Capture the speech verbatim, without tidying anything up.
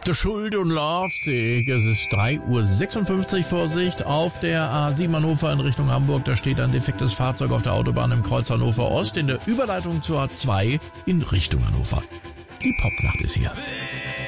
The Schuld und Lovesick. Es ist drei Uhr sechsundfünfzig. Vorsicht auf der A sieben Hannover in Richtung Hamburg. Da steht ein defektes Fahrzeug auf der Autobahn im Kreuz Hannover Ost in der Überleitung zur A zwei in Richtung Hannover. Die Popnacht ist hier.